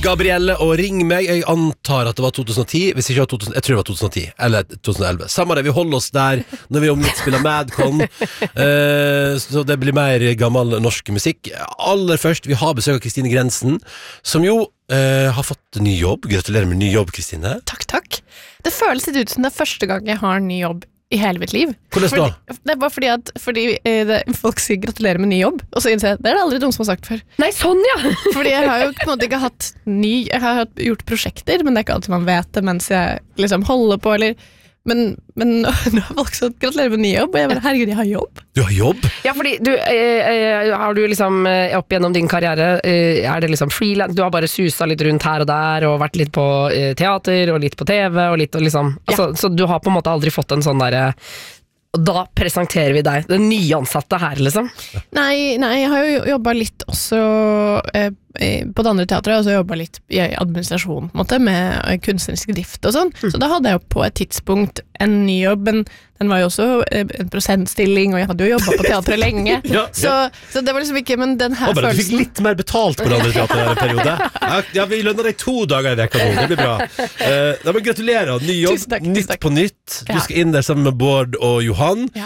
Gabrielle og Ring meg. Jeg antar at det var 2010. Hvis ikke det var 2000, jeg tror det var 2010 eller 2011. Samme det, vi holder oss der når vi om litt spiller Madcon. Så det blir mer gammel norsk musikk. Aller først, vi har besøk av Kristine Grensen, som jo har fått ny jobb. Gratulerer med ny jobb, Kristine. Takk. Det føles litt ut som det er første gang jeg har ny jobb i hele mitt liv. Hvordan da? Det er bare fordi folk sier gratulerer med ny jobb, og så innser jeg, det er det aldri noen som har sagt før. Nei, sånn ja! Fordi jeg har jo på en måte ikke hatt jeg har gjort prosjekter, men det er ikke alltid man vet det mens jeg liksom holder på, eller men nå har folk sagt gratulerer med ny jobb, og jeg bare, herregud, jeg har jobb. Du har jobb? Ja, fordi har du liksom opp gjennom din karriere, er det liksom freelance, du har bare suset litt rundt her og der, og vært litt på teater, og litt på TV, og litt, og liksom, altså, så du har på en måte aldri fått en sånn der, og da presenterer vi deg, den nyansatte her, liksom? Nei, jeg har jo jobbet litt også på det andre teatret, og så jobbet litt i administrasjon, på en måte, med kunstnerisk drift og sånn. Så da hadde jeg jo på et tidspunkt en ny jobb, men den var jo også en prosentstilling, og jeg hadde jo jobbet på teatret lenge. Så det var liksom ikke, men den her følelsen... Du fikk litt mer betalt på det andre teatret i en periode. Ja, vi lønner deg 2 dager i veka nå, det blir bra. Da må gratulerer, ny jobb, Tusen takk. Nytt på nytt. Du skal inn der sammen med Bård og Johan. Ja.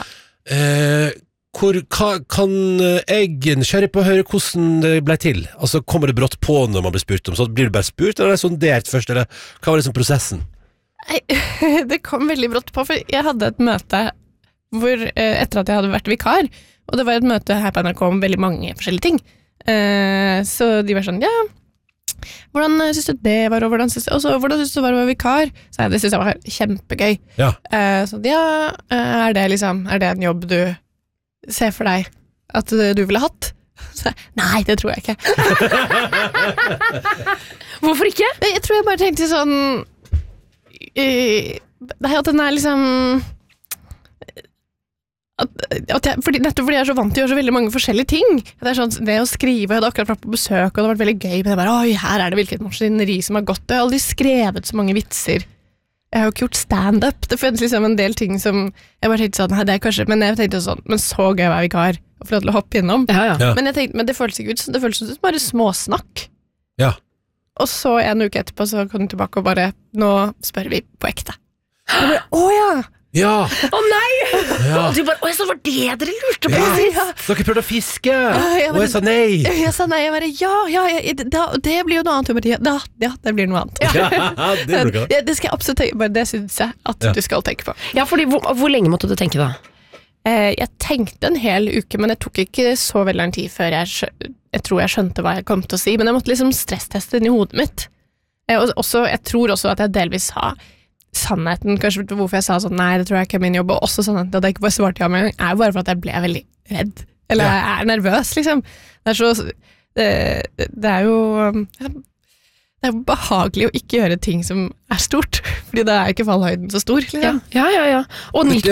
Kan jeg nysgjerrig på å høre hvordan det ble til? Altså, kommer det brått på når man blir spurt om? Så blir du bare spurt, eller er det sondert først? Eller hva var liksom prosessen? Nei, det kom veldig brått på, for jeg hadde et møte hvor, etter at jeg hadde vært vikar, og det var et møte her på NRK om veldig mange forskjellige ting. Så de var sånn, ja, hvordan synes du det var, og hvordan synes du det var å være vikar? Så det synes jeg var kjempegøy. Ja. Så ja, er det en jobb du ser for deg at du ville hatt? Så, nei, det tror jeg ikke. Hvorfor ikke? Jeg tror jeg bare tenkte sånn at den er liksom nettopp fordi jeg er så vant til å gjøre så veldig mange forskjellige ting. Det er sånn, det å skrive, jeg hadde akkurat vært på besøk, og det har vært veldig gøy, men jeg bare, oi, her er det hvilket maskineri som har gått. Jeg har aldri skrevet så mange vitser. Jeg har jo ikke gjort stand-up. Det føltes liksom en del ting som jeg bare tenkte sånn, det er kanskje, men jeg tenkte sånn, men så gøy å være vikar og få lov til å hoppe innom. Ja. Men jeg tenkte, men det føltes ikke ut, det føltes som bare småsnakk. Ja. Og så en uke etterpå så kom hun tilbake og bare, nå spør vi på ekte. Og bare, åja! Ja. Nei! Ja. Og du bare, så var det dere lurte på? Ja. Dere prøvde å fiske, og jeg sa nei. Jeg sa nei, jeg bare, det blir jo noe annet. Det blir noe annet. Det skal jeg absolutt tenke på, det synes jeg at du skal tenke på. Ja, fordi hvor lenge måtte du tenke da? Jeg tenkte en hel uke, men det tok ikke så veldig lang tid før jeg tror jeg skjønte hva jeg kom til å si, men jeg måtte liksom stressteste den i hodet mitt. Og jeg tror også at jeg delvis sa sannheten, kanskje hvorfor jeg sa sånn, nei, det tror jeg ikke er min jobb, og også sannheten at jeg ikke bare svarte ja, men er jo bare for at jeg ble veldig redd, eller jeg er nervøs, liksom. Det er jo behagelig å ikke gjøre ting som er stort, fordi da er ikke fallhøyden så stor, liksom. Ja. Og nytt